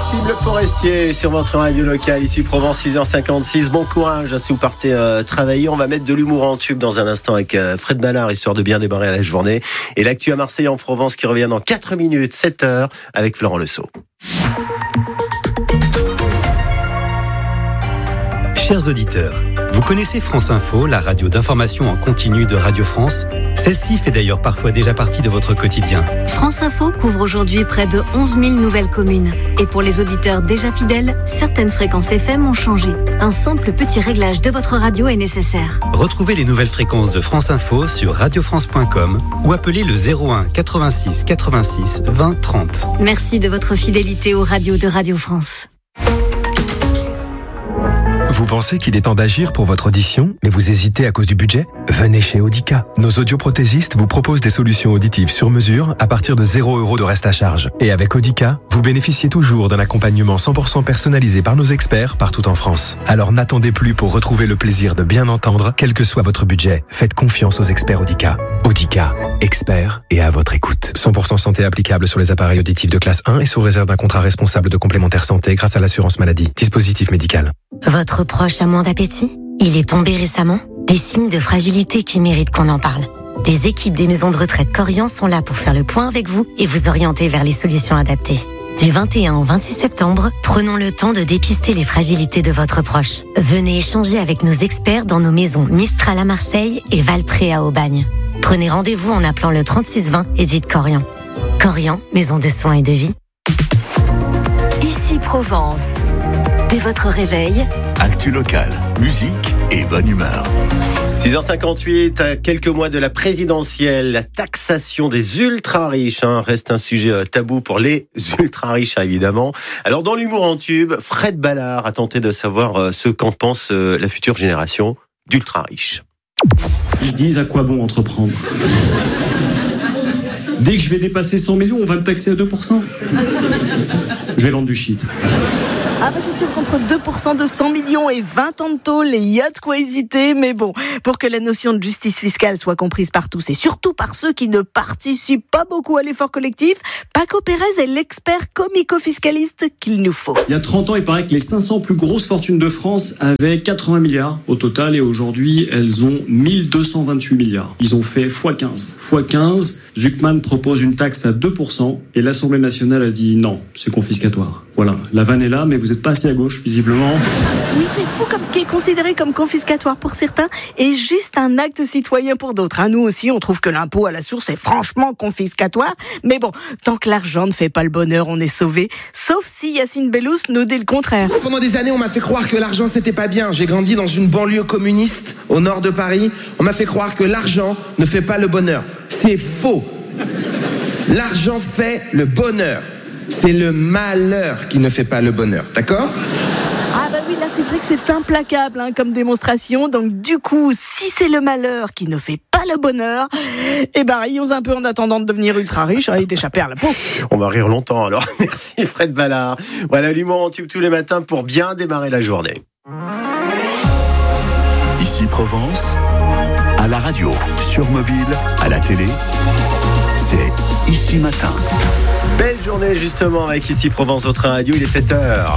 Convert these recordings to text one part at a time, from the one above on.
Cible Forestier sur votre radio locale, ici Provence, 6h56. Bon courage si vous partez travailler. On va mettre de l'humour en tube dans un instant avec Fred Ballard, histoire de bien démarrer la journée. Et l'actu à Marseille en Provence qui revient dans 4 minutes, 7h, avec Florent Lesault. Chers auditeurs, vous connaissez France Info, la radio d'information en continu de Radio France ? Celle-ci fait d'ailleurs parfois déjà partie de votre quotidien. France Info couvre aujourd'hui près de 11 000 nouvelles communes. Et pour les auditeurs déjà fidèles, certaines fréquences FM ont changé. Un simple petit réglage de votre radio est nécessaire. Retrouvez les nouvelles fréquences de France Info sur radiofrance.com ou appelez le 01 86 86 20 30. Merci de votre fidélité aux radios de Radio France. Vous pensez qu'il est temps d'agir pour votre audition, mais vous hésitez à cause du budget ? Venez chez Audica. Nos audioprothésistes vous proposent des solutions auditives sur mesure à partir de 0 € de reste à charge. Et avec Audica, vous bénéficiez toujours d'un accompagnement 100% personnalisé par nos experts partout en France. Alors n'attendez plus pour retrouver le plaisir de bien entendre, quel que soit votre budget. Faites confiance aux experts Audica. Audica, experts et à votre écoute. 100% santé applicable sur les appareils auditifs de classe 1 et sous réserve d'un contrat responsable de complémentaire santé grâce à l'assurance maladie. Dispositif médical. Votre proche a moins d'appétit ? Il est tombé récemment ? Des signes de fragilité qui méritent qu'on en parle. Les équipes des maisons de retraite Corian sont là pour faire le point avec vous et vous orienter vers les solutions adaptées. Du 21 au 26 septembre, prenons le temps de dépister les fragilités de votre proche. Venez échanger avec nos experts dans nos maisons Mistral à Marseille et Valpré à Aubagne. Prenez rendez-vous en appelant le 3620 et dites Corian. Corian, maison de soins et de vie. Ici Provence. Dès votre réveil, actu locale, musique et bonne humeur. 6h58, à quelques mois de la présidentielle, la taxation des ultra-riches reste un sujet tabou pour les ultra-riches, évidemment. Alors, dans l'humour en tube, Fred Ballard a tenté de savoir ce qu'en pense la future génération d'ultra-riches. Ils se disent à quoi bon entreprendre. Dès que je vais dépasser 100 millions, on va me taxer à 2%. Je vais vendre du shit. Ah bah c'est sûr, contre 2% de 100 millions et 20 ans de tôle, il y a de quoi hésiter, mais bon, pour que la notion de justice fiscale soit comprise par tous et surtout par ceux qui ne participent pas beaucoup à l'effort collectif, Paco Pérez est l'expert comico-fiscaliste qu'il nous faut. Il y a 30 ans, il paraît que les 500 plus grosses fortunes de France avaient 80 milliards au total et aujourd'hui, elles ont 1228 milliards. Ils ont fait x15. x15, Zuckman propose une taxe à 2% et l'Assemblée nationale a dit non, c'est confiscatoire. Voilà, la vanne est là, mais vous n'êtes pas assez à gauche, visiblement. Oui, c'est fou comme ce qui est considéré comme confiscatoire pour certains est juste un acte citoyen pour d'autres. Nous aussi, on trouve que l'impôt à la source est franchement confiscatoire. Mais bon, tant que l'argent ne fait pas le bonheur, on est sauvé. Sauf si Yacine Bellous nous dit le contraire. Pendant des années, on m'a fait croire que l'argent, c'était pas bien. J'ai grandi dans une banlieue communiste au nord de Paris. On m'a fait croire que l'argent ne fait pas le bonheur. C'est faux. L'argent fait le bonheur. C'est le malheur qui ne fait pas le bonheur, d'accord ? Ah bah oui, là c'est vrai que c'est implacable comme démonstration. Donc du coup, si c'est le malheur qui ne fait pas le bonheur, rions un peu en attendant de devenir ultra riche et d'échapper à l'impôt. On va rire longtemps alors. Merci Fred Ballard. Voilà l'humour en tube tous les matins pour bien démarrer la journée. Ici Provence, à la radio, sur mobile, à la télé, c'est Ici Matin. Belle journée justement avec Ici Provence, votre radio, il est 7h.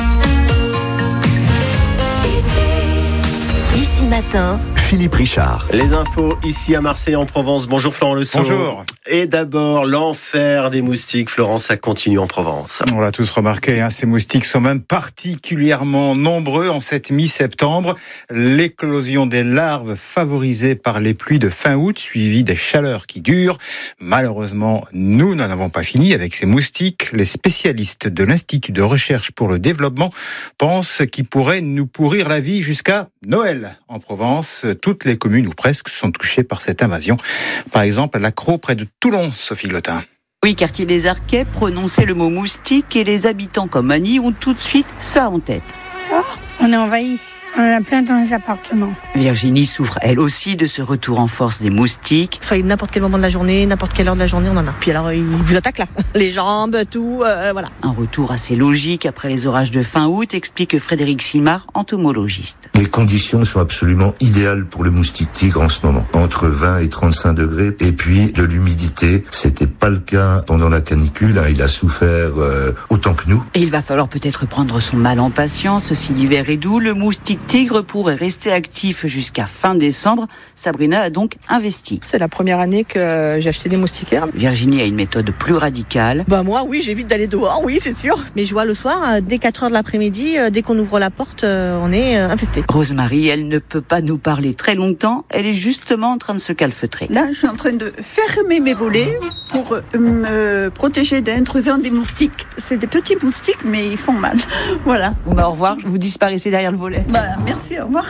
Ici Matin, Philippe Richard. Les infos ici à Marseille en Provence. Bonjour Florent Lesault. Bonjour. Et d'abord, l'enfer des moustiques. Florence, ça continue en Provence. On l'a tous remarqué, ces moustiques sont même particulièrement nombreux en cette mi-septembre. L'éclosion des larves favorisée par les pluies de fin août, suivies des chaleurs qui durent. Malheureusement, nous n'en avons pas fini avec ces moustiques. Les spécialistes de l'Institut de recherche pour le développement pensent qu'ils pourraient nous pourrir la vie jusqu'à Noël. En Provence, toutes les communes ou presque sont touchées par cette invasion. Par exemple, la Crau près de Toulon, Sophie Glotin. Oui, quartier des Arquets, prononcer le mot moustique et les habitants comme Annie ont tout de suite ça en tête. Oh, on est envahis. On en a plein dans les appartements. Virginie souffre elle aussi de ce retour en force des moustiques. Enfin, n'importe quel moment de la journée, n'importe quelle heure de la journée, on en a. Puis alors, ils vous attaquent là. Les jambes, tout, voilà. Un retour assez logique après les orages de fin août, explique Frédéric Simard, entomologiste. Les conditions sont absolument idéales pour le moustique tigre en ce moment. Entre 20 et 35 degrés. Et puis, de l'humidité. C'était pas le cas pendant la canicule. Il a souffert autant que nous. Et il va falloir peut-être prendre son mal en patience. Si l'hiver est doux, le moustique tigre pourrait rester actif jusqu'à fin décembre. Sabrina a donc investi. C'est la première année que j'ai acheté des moustiquaires. Virginie a une méthode plus radicale. Moi, oui, j'évite d'aller dehors, oui, c'est sûr. Mais je vois le soir, dès 4h de l'après-midi, dès qu'on ouvre la porte, on est infesté. Rosemary, elle ne peut pas nous parler très longtemps. Elle est justement en train de se calfeutrer. Là, je suis en train de fermer mes volets pour me protéger d'intrusion des moustiques. C'est des petits moustiques, mais ils font mal. Voilà. Bon, au revoir, vous disparaissez derrière le volet. Merci, au revoir.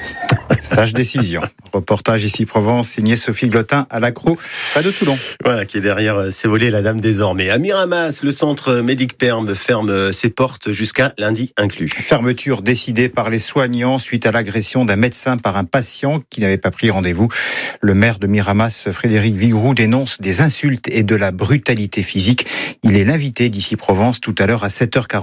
Sage décision. Reportage ici Provence, signé Sophie Glotin à l'Accro, pas de Toulon. Voilà, qui est derrière ces volets, la dame désormais. À Miramas, le centre Médic-Perm ferme ses portes jusqu'à lundi inclus. Fermeture décidée par les soignants suite à l'agression d'un médecin par un patient qui n'avait pas pris rendez-vous. Le maire de Miramas, Frédéric Vigroux, dénonce des insultes et de la brutalité physique. Il est l'invité d'ici Provence tout à l'heure à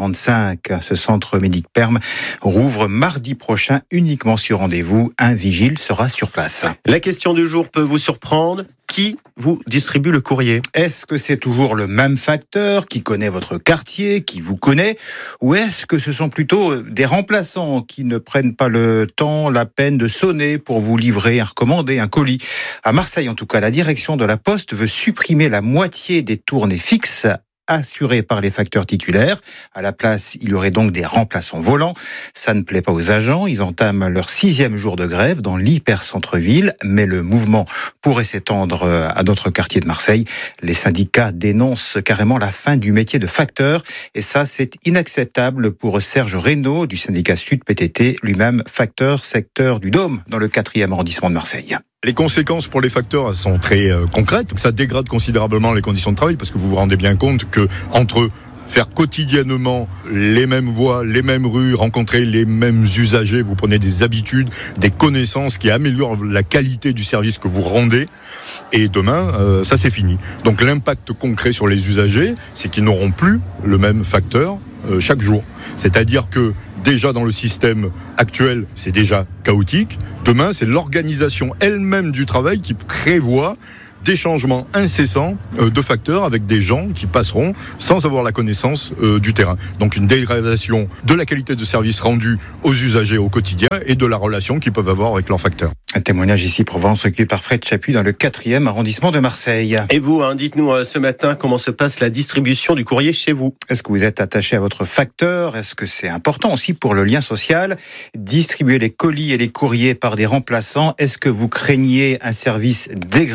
7h45. Ce centre Médic-Perm rouvre mardi prochain uniquement sur rendez-vous. Un vigile sera sur place. La question du jour peut vous surprendre. Qui vous distribue le courrier ? Est-ce que c'est toujours le même facteur qui connaît votre quartier, qui vous connaît ? Ou est-ce que ce sont plutôt des remplaçants qui ne prennent pas le temps, la peine de sonner pour vous livrer, recommander un colis ? À Marseille, en tout cas, la direction de la Poste veut supprimer la moitié des tournées fixes assurés par les facteurs titulaires. À la place, il y aurait donc des remplaçants volants. Ça ne plaît pas aux agents. Ils entament leur 6e jour de grève dans l'hyper-centre-ville. Mais le mouvement pourrait s'étendre à d'autres quartiers de Marseille. Les syndicats dénoncent carrément la fin du métier de facteur. Et ça, c'est inacceptable pour Serge Reynaud du syndicat Sud PTT, lui-même facteur secteur du Dôme dans le 4e arrondissement de Marseille. Les conséquences pour les facteurs sont très concrètes. Ça dégrade considérablement les conditions de travail parce que vous vous rendez bien compte que entre faire quotidiennement les mêmes voies, les mêmes rues, rencontrer les mêmes usagers, vous prenez des habitudes, des connaissances qui améliorent la qualité du service que vous rendez. Et demain, ça c'est fini. Donc l'impact concret sur les usagers, c'est qu'ils n'auront plus le même facteur chaque jour. C'est-à-dire que déjà dans le système actuel, c'est déjà chaotique. Demain, c'est l'organisation elle-même du travail qui prévoit des changements incessants de facteurs avec des gens qui passeront sans avoir la connaissance du terrain. Donc une dégradation de la qualité de service rendu aux usagers au quotidien et de la relation qu'ils peuvent avoir avec leurs facteurs. Un témoignage ici Provence recueilli par Fred Chaput dans le 4e arrondissement de Marseille. Et vous, dites-nous ce matin comment se passe la distribution du courrier chez vous. Est-ce que vous êtes attaché à votre facteur ? Est-ce que c'est important aussi pour le lien social ? Distribuer les colis et les courriers par des remplaçants, est-ce que vous craignez un service dégradé ?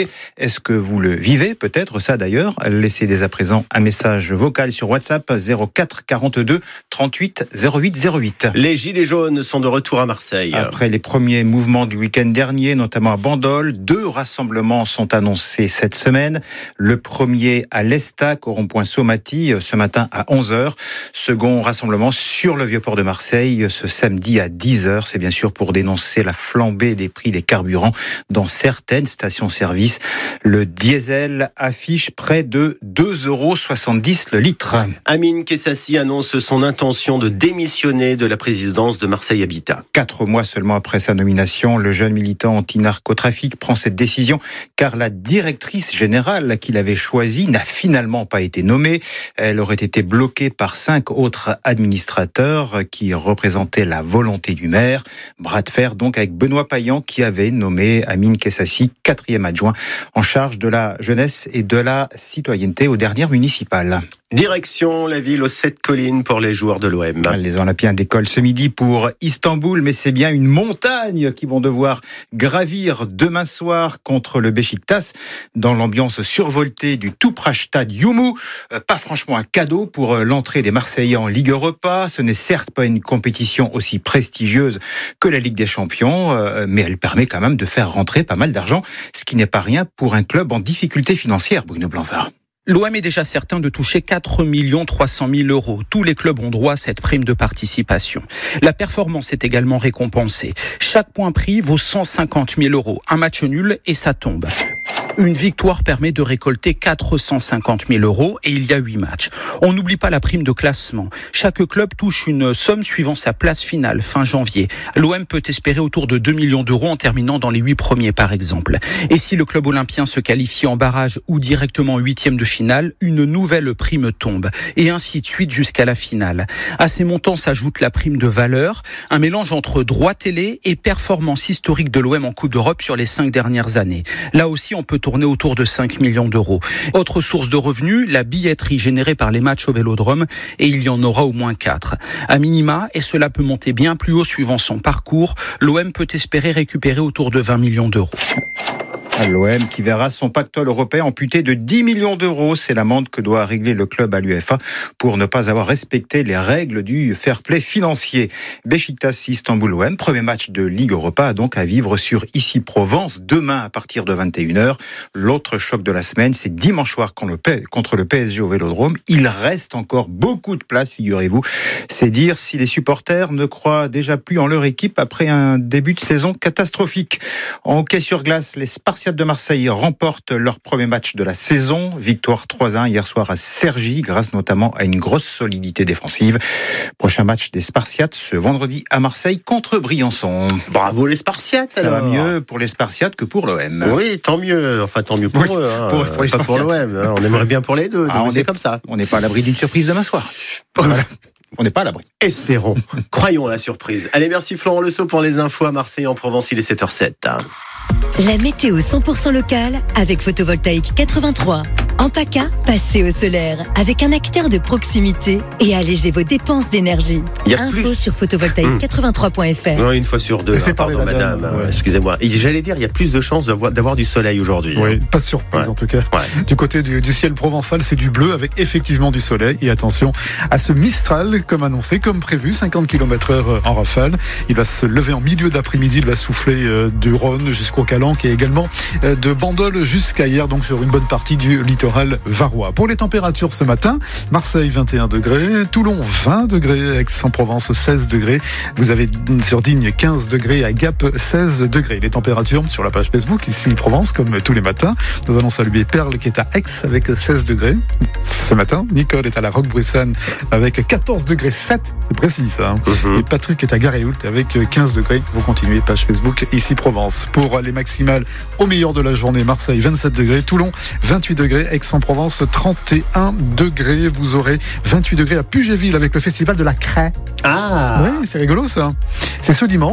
Est-ce que vous le vivez ? Peut-être ça d'ailleurs. Laissez dès à présent un message vocal sur WhatsApp 04 42 38 08 08. Les Gilets jaunes sont de retour à Marseille. Après les premiers mouvements du week-end dernier, notamment à Bandol, 2 rassemblements sont annoncés cette semaine. Le premier à l'Estac, au rond-point Somati, ce matin à 11h. Second rassemblement sur le Vieux-Port de Marseille, ce samedi à 10h. C'est bien sûr pour dénoncer la flambée des prix des carburants dans certaines stations-service. Le diesel affiche près de 2,70 € le litre. Amine Kessassi annonce son intention de démissionner de la présidence de Marseille Habitat. 4 mois seulement après sa nomination, le jeune militant anti-narcotrafic prend cette décision car la directrice générale qu'il avait choisie n'a finalement pas été nommée. Elle aurait été bloquée par 5 autres administrateurs qui représentaient la volonté du maire. Bras de fer donc avec Benoît Payan qui avait nommé Amine Kessassi 4e adjoint en charge de la jeunesse et de la citoyenneté aux dernières municipales. Direction la ville aux 7 collines pour les joueurs de l'OM. Les Olympiens décollent ce midi pour Istanbul, mais c'est bien une montagne qu'ils vont devoir gravir demain soir contre le Beşiktaş dans l'ambiance survoltée du Tüpraşstad Yumu. Pas franchement un cadeau pour l'entrée des Marseillais en Ligue Europa. Ce n'est certes pas une compétition aussi prestigieuse que la Ligue des Champions, mais elle permet quand même de faire rentrer pas mal d'argent, ce qui n'est pas rien pour un club en difficulté financière, Bruno Blanzard. L'OM est déjà certain de toucher 4 300 000 €. Tous les clubs ont droit à cette prime de participation. La performance est également récompensée. Chaque point pris vaut 150 000 €. Un match nul et ça tombe. Une victoire permet de récolter 450 000 € et il y a 8 matchs. On n'oublie pas la prime de classement. Chaque club touche une somme suivant sa place finale fin janvier. L'OM peut espérer autour de 2 millions d'euros en terminant dans les 8 premiers par exemple. Et si le club olympien se qualifie en barrage ou directement 8e de finale, une nouvelle prime tombe. Et ainsi de suite jusqu'à la finale. À ces montants s'ajoute la prime de valeur, un mélange entre droit télé et performance historique de l'OM en Coupe d'Europe sur les 5 dernières années. Là aussi, on peut tourner autour de 5 millions d'euros. Autre source de revenus, la billetterie générée par les matchs au Vélodrome, et il y en aura au moins 4. À minima, et cela peut monter bien plus haut suivant son parcours, l'OM peut espérer récupérer autour de 20 millions d'euros. L'OM qui verra son pactole européen amputé de 10 millions d'euros. C'est l'amende que doit régler le club à l'UEFA pour ne pas avoir respecté les règles du fair play financier. Beşiktaş Istanbul OM, premier match de Ligue Europa, donc à vivre sur Ici Provence, demain à partir de 21h. L'autre choc de la semaine, c'est dimanche soir contre le PSG au Vélodrome. Il reste encore beaucoup de place, figurez-vous. C'est dire si les supporters ne croient déjà plus en leur équipe après un début de saison catastrophique. En hockey sur glace, les Spartiates de Marseille remportent leur premier match de la saison. Victoire 3-1 hier soir à Cergy, grâce notamment à une grosse solidité défensive. Prochain match des Spartiates ce vendredi à Marseille contre Briançon. Bravo les Spartiates. Ça va mieux pour les Spartiates que pour l'OM. Oui, tant mieux. Enfin, tant mieux pour eux. Pour les pas pour l'OM. On aimerait bien pour les deux. On est comme ça. On n'est pas à l'abri d'une surprise demain soir. Voilà. On n'est pas à l'abri. Espérons. Croyons à la surprise. Allez, merci Florent Le Sceau pour les infos à Marseille en Provence. Il est 7h07. La météo 100% locale avec Photovoltaïque 83. En PACA, passez au solaire avec un acteur de proximité et allégez vos dépenses d'énergie. Info sur photovoltaïque83.fr. Non, une fois sur deux. Pardon, madame. Ouais. Excusez-moi. Et j'allais dire, il y a plus de chances d'avoir du soleil aujourd'hui. Oui, pas de surprise en tout cas. Ouais. Du côté du ciel provençal, c'est du bleu avec effectivement du soleil. Et attention à ce Mistral, comme annoncé, comme prévu, 50 km/h en rafale. Il va se lever en milieu d'après-midi. Il va souffler du Rhône jusqu'au Calanque et également de Bandol jusqu'à hier, donc sur une bonne partie du littoral varois. Pour les températures ce matin, Marseille 21 degrés, Toulon 20 degrés, Aix-en-Provence 16 degrés, vous avez sur Digne 15 degrés, à Gap 16 degrés. Les températures sur la page Facebook, ici Provence, comme tous les matins. Nous allons saluer Perle qui est à Aix avec 16 degrés. Ce matin, Nicole est à la Roquebrune avec 14 degrés 7, c'est précis ça. Et Patrick est à Garéoult avec 15 degrés. Vous continuez, page Facebook, ici Provence. Pour les maximales au meilleur de la journée, Marseille 27 degrés, Toulon 28 degrés, Aix-en-Provence 31 degrés. Vous aurez 28 degrés à Pugéville avec le festival de la craie. Ah, oui, c'est rigolo ça. C'est ce dimanche.